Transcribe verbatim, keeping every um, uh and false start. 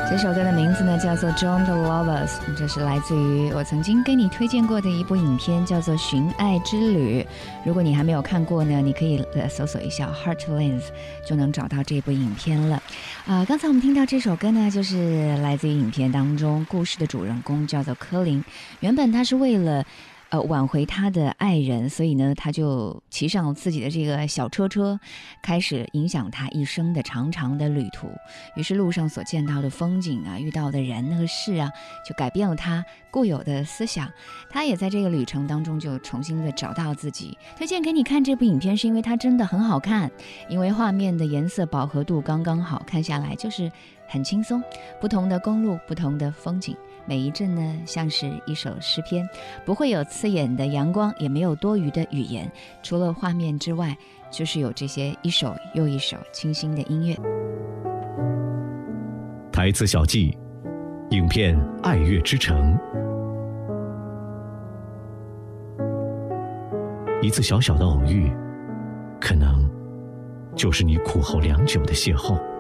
这首歌的名字呢叫做 Don't Love Us， 这是来自于我曾经给你推荐过的一部影片，叫做《寻爱之旅》。如果你还没有看过呢，你可以搜索一下 Heartlands 就能找到这部影片了。呃，刚才我们听到这首歌呢，就是来自于影片当中故事的主人公叫做柯林。原本他是为了呃，挽回他的爱人，所以呢，他就骑上自己的这个小车车，开始影响他一生的长长的旅途。于是路上所见到的风景啊，遇到的人和事啊，就改变了他固有的思想。他也在这个旅程当中就重新的找到自己。推荐给你看这部影片，是因为它真的很好看，因为画面的颜色饱和度刚刚好，看下来就是很轻松。不同的公路，不同的风景。每一阵呢，像是一首诗篇，不会有刺眼的阳光，也没有多余的语言，除了画面之外，就是有这些一首又一首清新的音乐。 台词小记，影片《爱乐之城》，一次小小的偶遇，可能就是你苦候良久的邂逅。